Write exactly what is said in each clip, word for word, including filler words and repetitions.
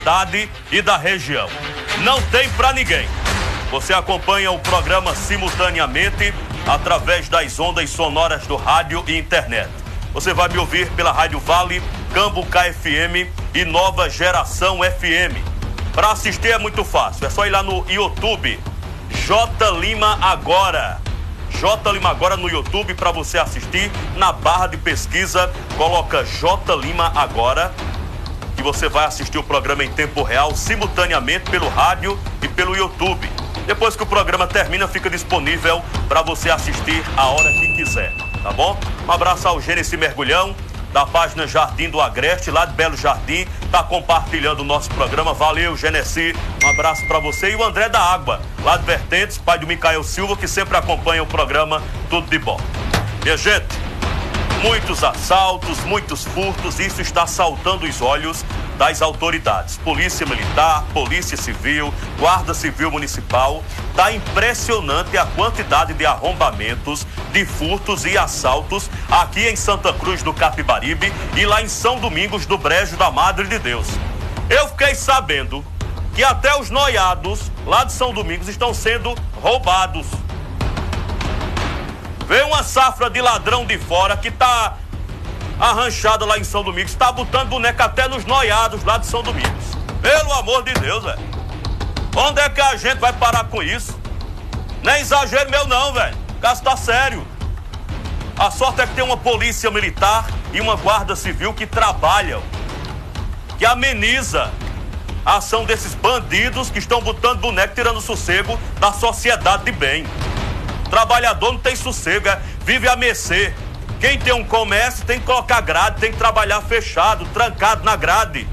cidade e da região. Não tem pra ninguém. Você acompanha o programa simultaneamente através das ondas sonoras do rádio e internet. Você vai me ouvir pela Rádio Vale, Cambucá F M e Nova Geração F M. Para assistir é muito fácil, é só ir lá no YouTube, J Lima Agora. J Lima Agora no YouTube para você assistir. Na barra de pesquisa, coloca J Lima Agora, que você vai assistir o programa em tempo real, simultaneamente pelo rádio e pelo YouTube. Depois que o programa termina, fica disponível para você assistir a hora que quiser, tá bom? Um abraço ao Gênesis Mergulhão, da página Jardim do Agreste, lá de Belo Jardim, tá compartilhando o nosso programa. Valeu, Genesi, um abraço para você. E o André da Água, lá de Vertentes, pai do Micael Silva, que sempre acompanha o programa. Tudo de bom. Minha gente, muitos assaltos, muitos furtos, isso está saltando os olhos das autoridades. Polícia Militar, Polícia Civil, Guarda Civil Municipal. Está impressionante a quantidade de arrombamentos, de furtos e assaltos aqui em Santa Cruz do Capibaribe e lá em São Domingos do Brejo da Madre de Deus. Eu fiquei sabendo que até os noiados lá de São Domingos estão sendo roubados. Vem uma safra de ladrão de fora que tá arranchada lá em São Domingos, tá botando boneca até nos noiados lá de São Domingos. Pelo amor de Deus, velho. Onde é que a gente vai parar com isso? Não é exagero meu não, velho. O caso tá sério. A sorte é que tem uma polícia militar e uma guarda civil que trabalham, que ameniza a ação desses bandidos que estão botando boneca, tirando o sossego da sociedade de bem. Trabalhador não tem sossego, é, vive a mercê. Quem tem um comércio tem que colocar grade, tem que trabalhar fechado, trancado na grade.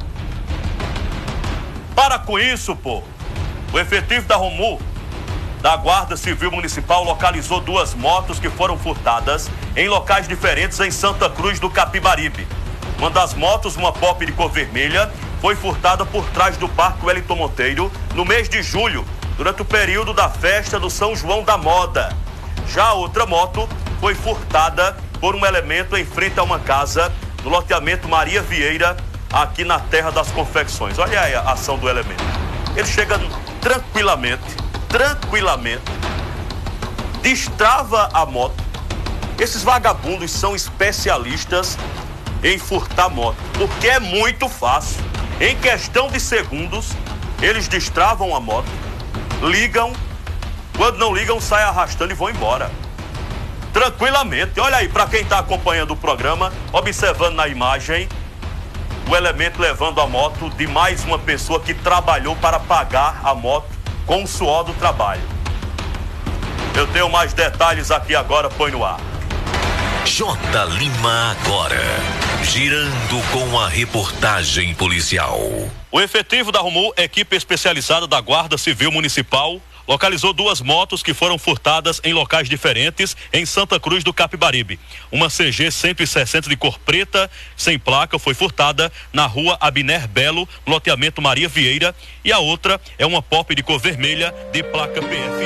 Para com isso, pô. O efetivo da Romu, da Guarda Civil Municipal, localizou duas motos que foram furtadas em locais diferentes em Santa Cruz do Capibaribe. Uma das motos, uma Pop de cor vermelha, foi furtada por trás do Parque Wellington Monteiro no mês de julho, durante o período da festa do São João da Moda. Já a outra moto foi furtada por um elemento em frente a uma casa no loteamento Maria Vieira, aqui na Terra das Confecções. Olha aí a ação do elemento. Ele chega tranquilamente, tranquilamente, destrava a moto. Esses vagabundos são especialistas em furtar moto, porque é muito fácil. Em questão de segundos, eles destravam a moto, ligam, quando não ligam, saem arrastando e vão embora. Tranquilamente. Olha aí, para quem está acompanhando o programa, observando na imagem, o elemento levando a moto de mais uma pessoa que trabalhou para pagar a moto com o suor do trabalho. Eu tenho mais detalhes aqui agora, põe no ar. J Lima Agora, girando com a reportagem policial. O efetivo da Romu, equipe especializada da Guarda Civil Municipal, localizou duas motos que foram furtadas em locais diferentes em Santa Cruz do Capibaribe. Uma C G cento e sessenta de cor preta, sem placa, foi furtada na rua Abner Belo, loteamento Maria Vieira, e a outra é uma Pop de cor vermelha de placa P F.